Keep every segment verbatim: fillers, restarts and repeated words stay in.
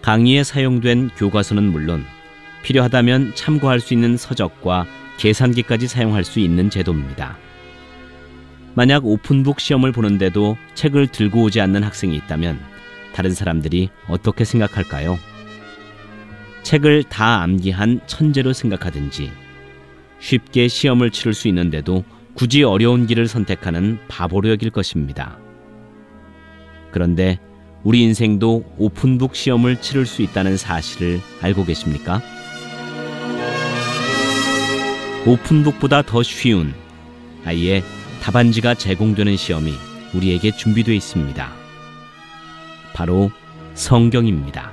강의에 사용된 교과서는 물론 필요하다면 참고할 수 있는 서적과 계산기까지 사용할 수 있는 제도입니다. 만약 오픈북 시험을 보는데도 책을 들고 오지 않는 학생이 있다면 다른 사람들이 어떻게 생각할까요? 책을 다 암기한 천재로 생각하든지, 쉽게 시험을 치를 수 있는데도 굳이 어려운 길을 선택하는 바보로 여길 것입니다. 그런데 우리 인생도 오픈북 시험을 치를 수 있다는 사실을 알고 계십니까? 오픈북보다 더 쉬운, 아예 답안지가 제공되는 시험이 우리에게 준비되어 있습니다. 바로 성경입니다.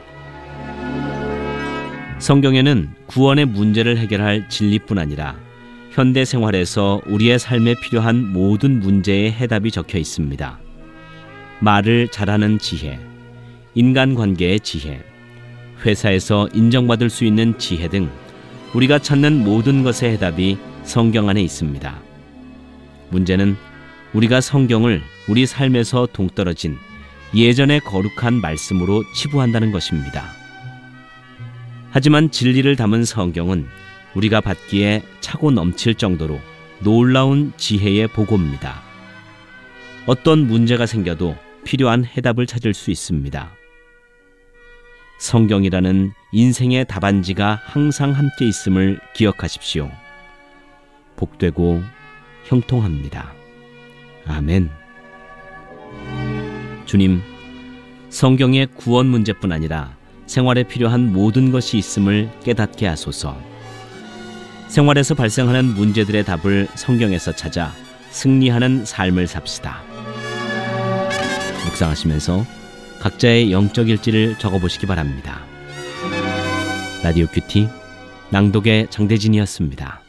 성경에는 구원의 문제를 해결할 진리뿐 아니라 현대 생활에서 우리의 삶에 필요한 모든 문제의 해답이 적혀 있습니다. 말을 잘하는 지혜, 인간관계의 지혜, 회사에서 인정받을 수 있는 지혜 등 우리가 찾는 모든 것의 해답이 성경 안에 있습니다. 문제는 우리가 성경을 우리 삶에서 동떨어진 예전의 거룩한 말씀으로 치부한다는 것입니다. 하지만 진리를 담은 성경은 우리가 받기에 차고 넘칠 정도로 놀라운 지혜의 보고입니다. 어떤 문제가 생겨도 필요한 해답을 찾을 수 있습니다. 성경이라는 인생의 답안지가 항상 함께 있음을 기억하십시오. 복되고 형통합니다. 아멘. 주님, 성경의 구원 문제뿐 아니라 생활에 필요한 모든 것이 있음을 깨닫게 하소서. 생활에서 발생하는 문제들의 답을 성경에서 찾아 승리하는 삶을 삽시다. 묵상하시면서 각자의 영적 일지를 적어보시기 바랍니다. 라디오 큐티 낭독의 장대진이었습니다.